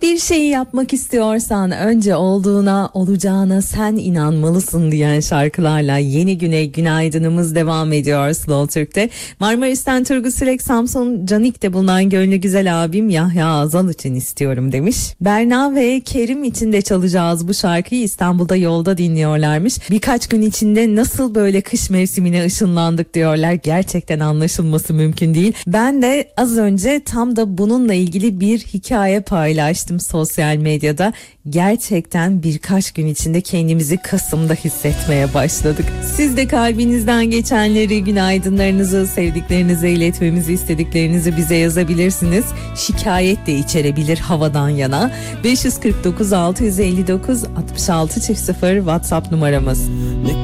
Bir şeyi yapmak istiyorsan önce olduğuna, olacağına sen inanmalısın diyen şarkılarla yeni güne günaydınımız devam ediyor Slow Türk'te. Marmaris'ten Turgut Sürek, Samsun Canik'te bulunan gönlü güzel abim Yahya Azal için istiyorum demiş. Berna ve Kerim için de çalacağız bu şarkıyı, İstanbul'da yolda dinliyorlarmış. Birkaç gün içinde nasıl böyle kış mevsimine ışınlandık diyorlar. Gerçekten anlaşılması mümkün değil. Ben de az önce tam da bununla ilgili bir hikaye paylaştım sosyal medyada. Gerçekten birkaç gün içinde kendimizi Kasım'da hissetmeye başladık. Siz de kalbinizden geçenleri, günaydınlarınızı, sevdiklerinize iletmemizi istediklerinizi bize yazabilirsiniz. Şikayet de içerebilir havadan yana. 549 659 66 0 WhatsApp numaramız. Ne